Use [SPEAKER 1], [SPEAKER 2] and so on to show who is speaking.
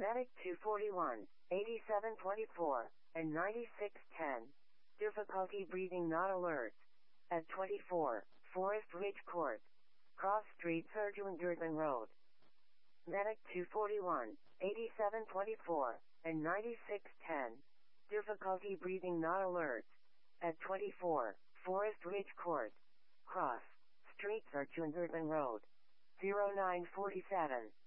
[SPEAKER 1] Medic 241, 8724, and 9610. Difficulty breathing not alert. At 24, Forest Ridge Court. Cross Street Sergeant Durban Road. Medic 241, 8724, and 9610. Difficulty breathing not alert. At 24, Forest Ridge Court. Cross Street Sergeant Durban Road. 0947.